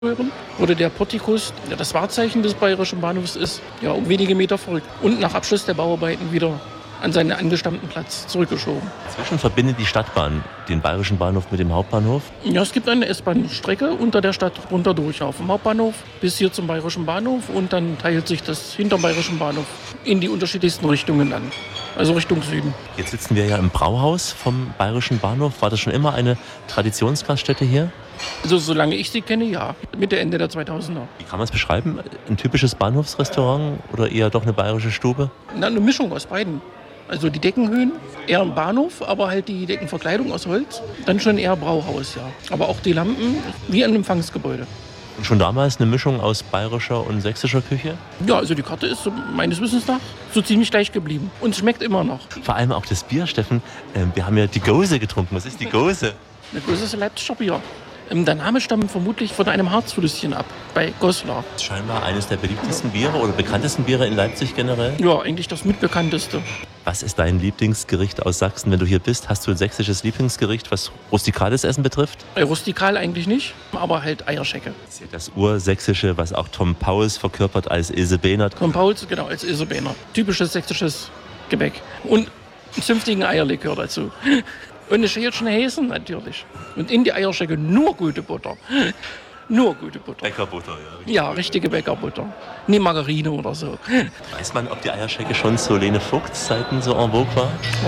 Oder der Portikus, der das Wahrzeichen des Bayerischen Bahnhofs ist, ja, um wenige Meter verrückt. Und nach Abschluss der Bauarbeiten wieder an seinen angestammten Platz zurückgeschoben. Inzwischen verbindet die Stadtbahn den Bayerischen Bahnhof mit dem Hauptbahnhof. Ja, es gibt eine S-Bahn-Strecke unter der Stadt runter durch, auf dem Hauptbahnhof bis hier zum Bayerischen Bahnhof und dann teilt sich das hinterm Bayerischen Bahnhof in die unterschiedlichsten Richtungen an, also Richtung Süden. Jetzt sitzen wir ja im Brauhaus vom Bayerischen Bahnhof. War das schon immer eine Traditionsgaststätte hier? Also solange ich sie kenne, ja, Mitte, Ende der 2000er. Wie kann man es beschreiben? Ein typisches Bahnhofsrestaurant oder eher doch eine bayerische Stube? Na, eine Mischung aus beiden. Also die Deckenhöhen, eher ein Bahnhof, aber halt die Deckenverkleidung aus Holz. Dann schon eher Brauhaus, ja. Aber auch die Lampen wie ein Empfangsgebäude. Und schon damals eine Mischung aus bayerischer und sächsischer Küche? Ja, also die Karte ist so, meines Wissens nach so ziemlich gleich geblieben. Und es schmeckt immer noch. Vor allem auch das Bier, Steffen. Wir haben ja die Gose getrunken. Was ist die Gose? Eine Gose ist ein Leipziger Bier. Der Name stammt vermutlich von einem Harzflüsschen ab, bei Goslar. Scheinbar eines der beliebtesten Biere oder bekanntesten Biere in Leipzig generell. Ja, eigentlich das mitbekannteste. Was ist dein Lieblingsgericht aus Sachsen, wenn du hier bist? Hast du ein sächsisches Lieblingsgericht, was rustikales Essen betrifft? Rustikal eigentlich nicht, aber halt Eierschecke. Das ist ja das Ursächsische, was auch Tom Pauls verkörpert als Ilse Behnert. Tom Pauls, genau, als Ilse Behnert. Typisches sächsisches Gebäck. Und einen zünftigen Eierlikör dazu. Und eine Schälchen Häsen natürlich. Und in die Eierschecke nur gute Butter. Nur gute Butter. Bäckerbutter, ja. Ja, richtige Bäckerbutter. Nie Margarine oder so. Weiß man, ob die Eierschecke schon zu Lene Vogts Zeiten so en vogue war?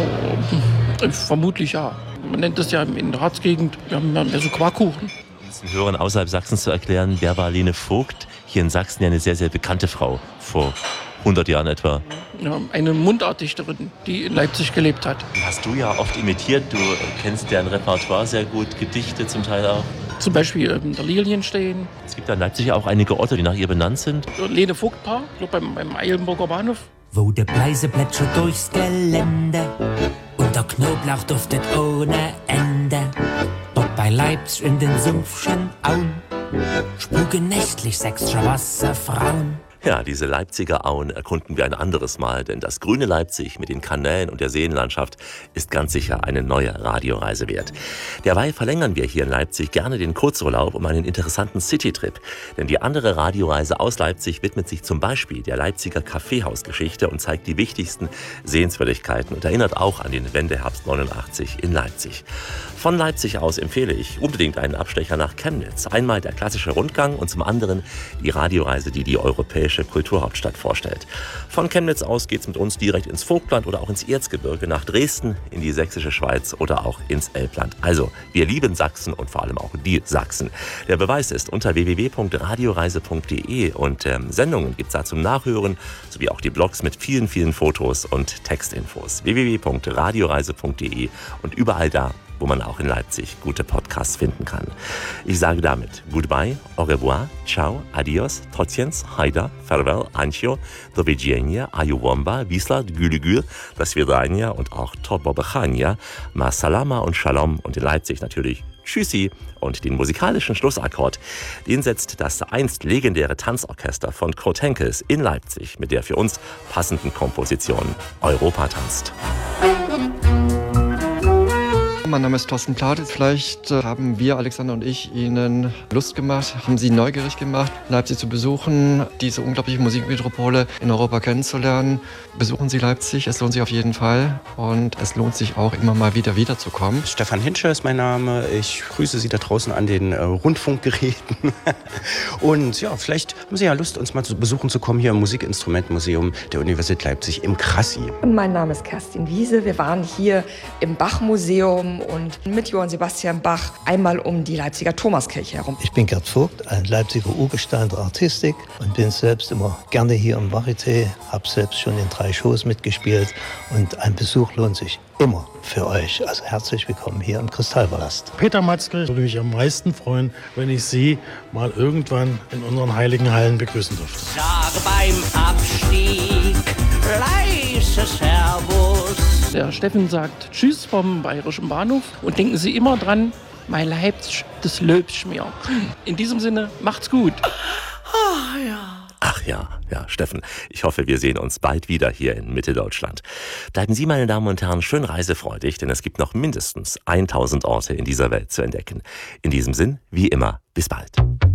Oh, vermutlich ja. Man nennt das ja in der Harzgegend, wir haben ja so Quarkkuchen. Um es den Hörern außerhalb Sachsens zu erklären, wer war Lene Vogt? Hier in Sachsen ja eine sehr, sehr bekannte Frau. Vor 100 Jahren etwa. Ja, eine Mundartdichterin, die in Leipzig gelebt hat. Die hast du ja oft imitiert. Du kennst deren Repertoire sehr gut, Gedichte zum Teil auch. Zum Beispiel der Lilienstein. Es gibt da in Leipzig auch einige Orte, die nach ihr benannt sind. Lene Vogt-Paar, beim Eilenburger Bahnhof. Wo der Bleise plätschert durchs Gelände und der Knoblauch duftet ohne Ende. Dort bei Leipzig in den Sumpfschen Auen spuken nächtlich sächsische Wasserfrauen. Ja, diese Leipziger Auen erkunden wir ein anderes Mal, denn das grüne Leipzig mit den Kanälen und der Seenlandschaft ist ganz sicher eine neue Radioreise wert. Derweil verlängern wir hier in Leipzig gerne den Kurzurlaub um einen interessanten Citytrip, denn die andere Radioreise aus Leipzig widmet sich zum Beispiel der Leipziger Kaffeehausgeschichte und zeigt die wichtigsten Sehenswürdigkeiten und erinnert auch an den Wendeherbst 89 in Leipzig. Von Leipzig aus empfehle ich unbedingt einen Abstecher nach Chemnitz. Einmal der klassische Rundgang und zum anderen die Radioreise, die die europäische Kulturhauptstadt vorstellt. Von Chemnitz aus geht's mit uns direkt ins Vogtland oder auch ins Erzgebirge, nach Dresden, in die sächsische Schweiz oder auch ins Elbland. Also, wir lieben Sachsen und vor allem auch die Sachsen. Der Beweis ist unter www.radioreise.de und Sendungen gibt's da zum Nachhören, sowie auch die Blogs mit vielen, vielen Fotos und Textinfos. www.radioreise.de und überall da, wo man auch in Leipzig gute Podcasts finden kann. Ich sage damit goodbye, au revoir, ciao, adios, trotjens, hajda, farewell, ancio, do widzenia, ayuwomba, wisla, gülügül, das Vidania und auch torbobechania, ma salama und shalom und in Leipzig natürlich Tschüssi. Und den musikalischen Schlussakkord, den setzt das einst legendäre Tanzorchester von Kurt Henkels in Leipzig mit der für uns passenden Komposition Europa tanzt. Mein Name ist Thorsten Plath. Vielleicht haben wir, Alexander und ich, Ihnen Lust gemacht, haben Sie neugierig gemacht, Leipzig zu besuchen, diese unglaubliche Musikmetropole in Europa kennenzulernen. Besuchen Sie Leipzig, es lohnt sich auf jeden Fall und es lohnt sich auch immer mal wieder wiederzukommen. Stefan Hinscher ist mein Name. Ich grüße Sie da draußen an den Rundfunkgeräten. Und ja, vielleicht haben Sie ja Lust, uns mal zu besuchen zu kommen hier im Musikinstrumentenmuseum der Universität Leipzig im Krassi. Mein Name ist Kerstin Wiese. Wir waren hier im Bach-Museum und mit Johann Sebastian Bach einmal um die Leipziger Thomaskirche herum. Ich bin Gerd Vogt, ein Leipziger Urgestein der Artistik und bin selbst immer gerne hier im Varieté, habe selbst schon in 3 Shows mitgespielt und ein Besuch lohnt sich immer für euch. Also herzlich willkommen hier im Kristallpalast. Peter Matzke, würde mich am meisten freuen, wenn ich Sie mal irgendwann in unseren heiligen Hallen begrüßen dürfte. Sag beim Abstieg leise Servus. Der Steffen sagt Tschüss vom Bayerischen Bahnhof und denken Sie immer dran, mein Leipzig, das löbst mir. In diesem Sinne, macht's gut. Ach ja, Steffen, ich hoffe, wir sehen uns bald wieder hier in Mitteldeutschland. Bleiben Sie, meine Damen und Herren, schön reisefreudig, denn es gibt noch mindestens 1000 Orte in dieser Welt zu entdecken. In diesem Sinn, wie immer, bis bald.